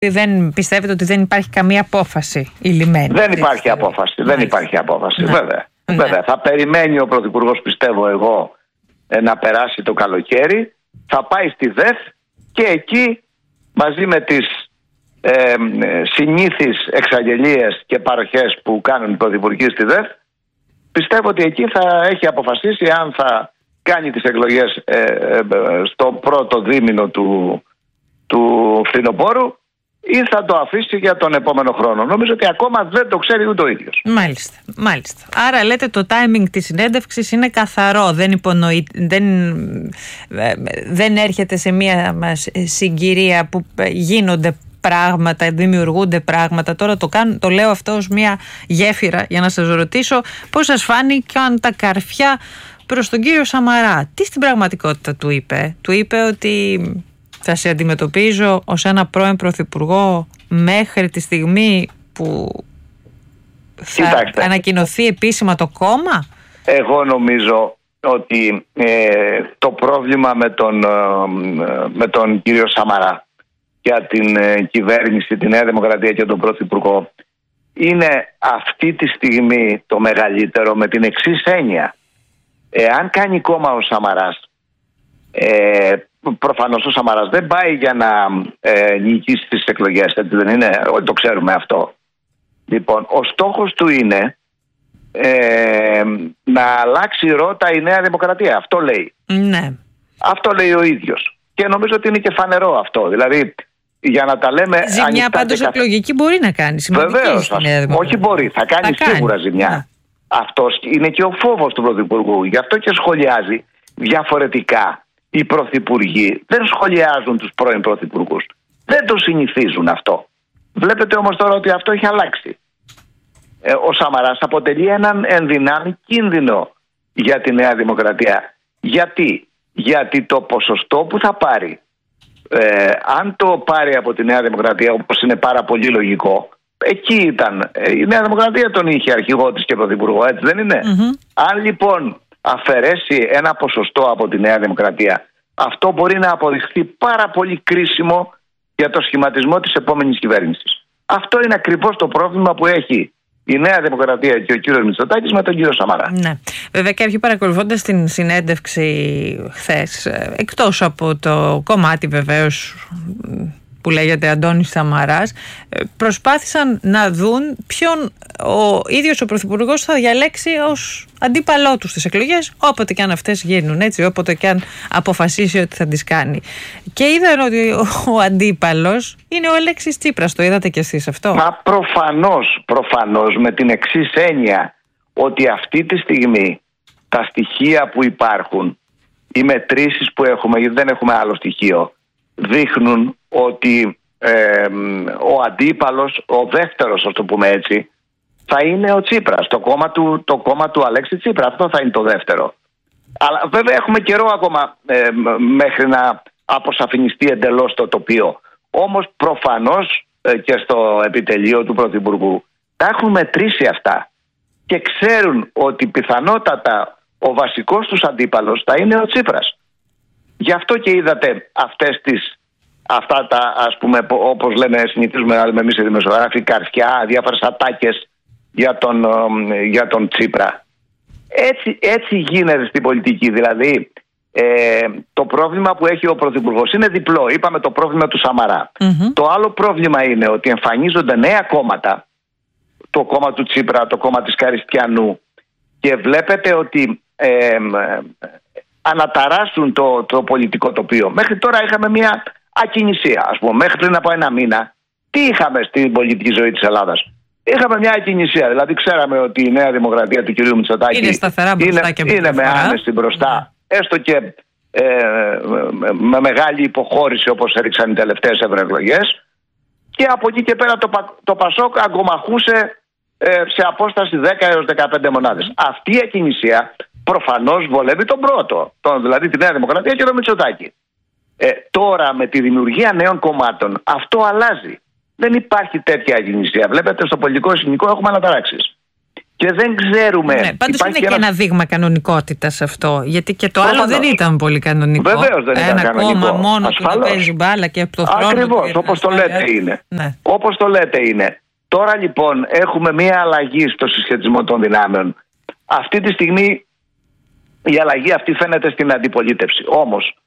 Δεν πιστεύετε ότι δεν υπάρχει καμία απόφαση ηλυμένη? Δεν υπάρχει απόφαση. Δεν υπάρχει απόφαση. Ναι. Βέβαια. Θα περιμένει ο Πρωθυπουργός, πιστεύω εγώ, να περάσει το καλοκαίρι. Θα πάει στη ΔΕΘ και εκεί μαζί με τις συνήθεις εξαγγελίες και παροχές που κάνουν οι πρωθυπουργοί στη ΔΕΘ, πιστεύω ότι εκεί θα έχει αποφασίσει αν θα κάνει τις εκλογές στο πρώτο δίμηνο του φθινοπόρου ή θα το αφήσει για τον επόμενο χρόνο. Νομίζω ότι ακόμα δεν το ξέρει ούτε ο ίδιος. Μάλιστα. Άρα λέτε το timing της συνέντευξης είναι καθαρό, δεν έρχεται σε μια συγκυρία που γίνονται πράγματα, δημιουργούνται πράγματα. Τώρα το λέω αυτό ως μια γέφυρα για να σας ρωτήσω πώς σας φάνηκαν τα καρφιά προς τον κύριο Σαμαρά. Τι στην πραγματικότητα του είπε? Του είπε ότι θα σε αντιμετωπίζω ως ένα πρώην πρωθυπουργό μέχρι τη στιγμή που θα ανακοινωθεί επίσημα το κόμμα? Εγώ νομίζω ότι το πρόβλημα με τον κύριο Σαμαρά για την κυβέρνηση, τη Νέα Δημοκρατία και τον Πρωθυπουργό είναι αυτή τη στιγμή το μεγαλύτερο, με την εξής έννοια. Αν κάνει κόμμα ο Σαμαράς, προφανώς ο Σαμαράς δεν πάει για να νικήσει τις εκλογές, έτσι δεν είναι? Όλοι το ξέρουμε αυτό. Λοιπόν, ο στόχος του είναι να αλλάξει ρότα η Νέα Δημοκρατία. Αυτό λέει. Ναι. Αυτό λέει ο ίδιος. Και νομίζω ότι είναι και φανερό αυτό. Δηλαδή, για να τα λέμε ανοιχτά. Ζημιά πάντως εκλογική μπορεί να κάνει. Βεβαίως. Όχι μπορεί. Θα κάνει σίγουρα ζημιά. Ναι. Αυτός είναι και ο φόβος του Πρωθυπουργού. Γι' αυτό και σχολιάζει διαφορετικά. Οι πρωθυπουργοί δεν σχολιάζουν τους πρώην πρωθυπουργούς. Δεν το συνηθίζουν αυτό. Βλέπετε όμως τώρα ότι αυτό έχει αλλάξει. Ο Σαμαράς αποτελεί έναν ενδυνάμει κίνδυνο για τη Νέα Δημοκρατία. Γιατί το ποσοστό που θα πάρει, αν το πάρει από τη Νέα Δημοκρατία, όπως είναι πάρα πολύ λογικό, εκεί ήταν. Η Νέα Δημοκρατία τον είχε αρχηγό της και πρωθυπουργό, έτσι δεν είναι? Αν λοιπόν αφαιρέσει ένα ποσοστό από τη Νέα Δημοκρατία, αυτό μπορεί να αποδειχθεί πάρα πολύ κρίσιμο για το σχηματισμό της επόμενης κυβέρνησης. Αυτό είναι ακριβώς το πρόβλημα που έχει η Νέα Δημοκρατία και ο κύριος Μητσοτάκης με τον κύριο Σαμαρά. Ναι. Βέβαια και παρακολουθώντας την συνέντευξη χθες, εκτός από το κομμάτι βεβαίως που λέγεται Αντώνης Σαμαράς, προσπάθησαν να δουν ποιον ο ίδιος ο Πρωθυπουργός θα διαλέξει ως αντίπαλό του στις εκλογές, όποτε και αν αυτές γίνουν, έτσι, όποτε και αν αποφασίσει ότι θα τις κάνει. Και είδαν ότι ο αντίπαλος είναι ο Αλέξης Τσίπρας. Το είδατε κι εσείς αυτό? Μα προφανώς με την εξής έννοια, ότι αυτή τη στιγμή τα στοιχεία που υπάρχουν, οι μετρήσεις που έχουμε, γιατί δεν έχουμε άλλο στοιχείο, δείχνουν ότι ο αντίπαλος, ο δεύτερος, ας το πούμε έτσι, θα είναι ο Τσίπρας, το κόμμα του Αλέξη Τσίπρα. Αυτό θα είναι το δεύτερο. Αλλά βέβαια έχουμε καιρό ακόμα μέχρι να αποσαφινιστεί εντελώς το τοπίο. Όμως προφανώς και στο επιτελείο του Πρωθυπουργού τα έχουν μετρήσει αυτά και ξέρουν ότι πιθανότατα ο βασικός τους αντίπαλος θα είναι ο Τσίπρας. Γι' αυτό και είδατε αυτά τα, ας πούμε, όπως λέμε, συνηθίζουμε να λέμε εμείς οι δημοσιογράφοι, καρφιά, διάφορες ατάκες για τον Τσίπρα. Έτσι γίνεται στην πολιτική. Δηλαδή το πρόβλημα που έχει ο Πρωθυπουργός είναι διπλό. Είπαμε το πρόβλημα του Σαμαρά. Το άλλο πρόβλημα είναι ότι εμφανίζονται νέα κόμματα, το κόμμα του Τσίπρα, το κόμμα της Καριστιανού, και βλέπετε ότι αναταράσσουν το πολιτικό τοπίο. Μέχρι τώρα είχαμε μια ακινησία, ας πούμε. Μέχρι πριν από ένα μήνα, τι είχαμε στην πολιτική ζωή της Ελλάδας? Είχαμε μια ακινησία. Δηλαδή, ξέραμε ότι η Νέα Δημοκρατία του κυρίου Μητσοτάκη είναι σταθερά μπροστά και είναι με άνεση μπροστά, έστω και με μεγάλη υποχώρηση, όπως έριξαν οι τελευταίες ευρωεκλογές. Και από εκεί και πέρα το Πασόκ αγκομαχούσε σε απόσταση 10 έως 15 μονάδες. Αυτή η ακινησία προφανώς βολεύει τον πρώτο, δηλαδή τη Νέα Δημοκρατία και τον Μητσοτάκη. Τώρα με τη δημιουργία νέων κομμάτων αυτό αλλάζει. Δεν υπάρχει τέτοια ακινησία. Βλέπετε, στο πολιτικό σκηνικό έχουμε αναταράξεις. και δεν ξέρουμε. Ναι, πάντως είναι και ένα δείγμα κανονικότητας αυτό. Γιατί και το άλλο δεν ήταν πολύ κανονικό. Βεβαίως δεν ήταν κανονικό. Ένα κόμμα μόνο που να παίζει μπάλα και από το χρόνο. Ακριβώς, όπως το λέτε είναι. Ναι. Όπως το λέτε είναι. Τώρα λοιπόν έχουμε μία αλλαγή στο συσχετισμό των δυνάμεων. Αυτή τη στιγμή η αλλαγή αυτή φαίνεται στην αντιπολίτευση. Όμως